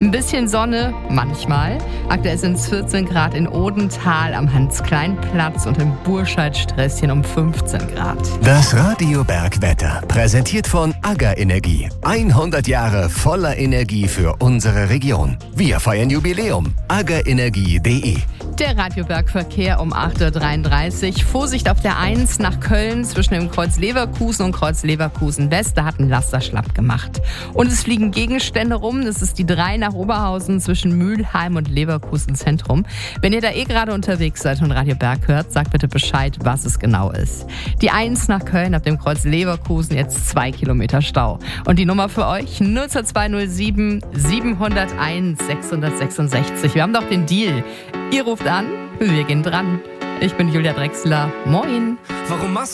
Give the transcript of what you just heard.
Ein bisschen Sonne, manchmal. Aktuell sind es 14 Grad in Odenthal am Hans-Klein-Platz und im Burscheid-Sträßchen um 15 Grad. Das Radio Bergwetter, präsentiert von AGA Energie. 100 Jahre voller Energie für unsere Region. Wir feiern Jubiläum. agaenergie.de. Der Radiobergverkehr um 8.33 Uhr. Vorsicht auf der 1 nach Köln zwischen dem Kreuz Leverkusen und Kreuz Leverkusen West. Da hat ein Laster schlapp gemacht. Und es fliegen Gegenstände rum. Das ist die 3 nach Oberhausen zwischen Mülheim und Leverkusen Zentrum. Wenn ihr da gerade unterwegs seid und Radio Berg hört, sagt bitte Bescheid, was es genau ist. Die 1 nach Köln ab dem Kreuz Leverkusen, jetzt 2 Kilometer Stau. Und die Nummer für euch 02207 701 666. Wir haben doch den Deal. Ihr ruft an, wir gehen dran. Ich bin Julia Drechsler. Moin. Warum machst